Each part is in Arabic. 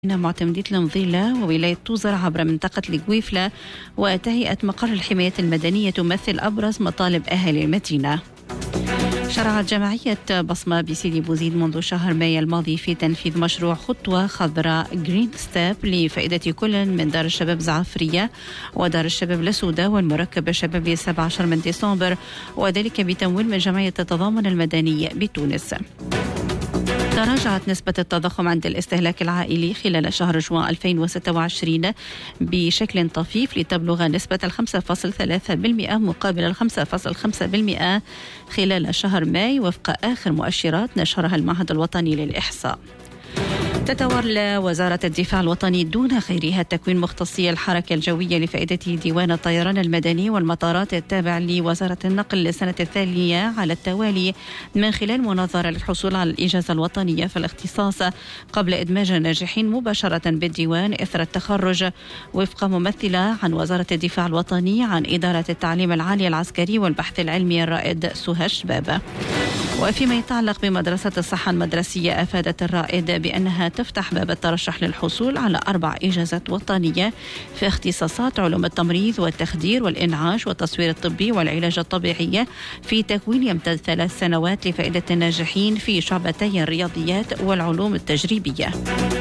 معتمدية المظلة وولاية توزر عبر منطقة الجويفلة وتهيئة مقر الحماية المدنية تمثل أبرز مطالب أهالي المدينة. شرعت جمعية بصمة بسيدي بوزيد منذ شهر مايو الماضي في تنفيذ مشروع خطوة خضراء جرين ستيب لفائدة كل من دار الشباب زعفرية ودار الشباب لسودة والمركب الشبابي 17 من ديسمبر، وذلك بتمويل من جمعية التضامن المدني بتونس. تراجعت نسبة التضخم عند الاستهلاك العائلي خلال شهر جوان 2026 بشكل طفيف لتبلغ نسبة 5.3% مقابل 5.5% خلال شهر مايو وفق آخر مؤشرات نشرها المعهد الوطني للإحصاء. تتولى وزارة الدفاع الوطني دون غيرها تكوين مختصي الحركة الجوية لفائدة ديوان الطيران المدني والمطارات التابع لوزارة النقل للسنة الثانية على التوالي من خلال مناظرة للحصول على الإجازة الوطنية في الاختصاص قبل إدماج الناجحين مباشرة بالديوان إثر التخرج، وفق ممثلة عن وزارة الدفاع الوطني عن إدارة التعليم العالي العسكري والبحث العلمي الرائد سهى شبابة. وفيما يتعلق بمدرسة الصحة المدرسية، أفادت الرائد بأنها تفتح باب الترشح للحصول على 4 إجازات وطنية في اختصاصات علوم التمريض والتخدير والإنعاش والتصوير الطبي والعلاج الطبيعي في تكوين يمتد 3 سنوات لفائدة الناجحين في شعبتي الرياضيات والعلوم التجريبية.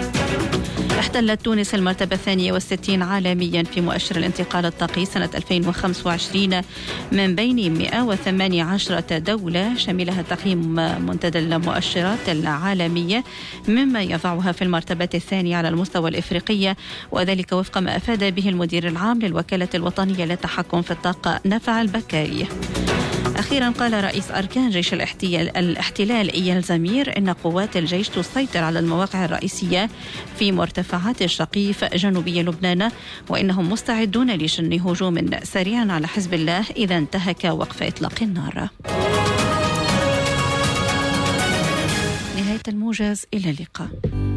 احتلت تونس المرتبة 62 عالميا في مؤشر الانتقال الطاقي سنة 2025 من بين 118 دولة شملها تقييم منتدى المؤشرات العالمية، مما يضعها في المرتبة الثانية على المستوى الإفريقي، وذلك وفق ما أفاد به المدير العام للوكالة الوطنية للتحكم في الطاقة نفع البكاري. أخيرا قال رئيس أركان جيش الاحتلال إيال زمير إن قوات الجيش تسيطر على المواقع الرئيسية في مرتفعات الشقيف جنوبي لبنان، وإنهم مستعدون لشن هجوم سريع على حزب الله إذا انتهك وقف إطلاق النار. نهاية الموجز، إلى اللقاء.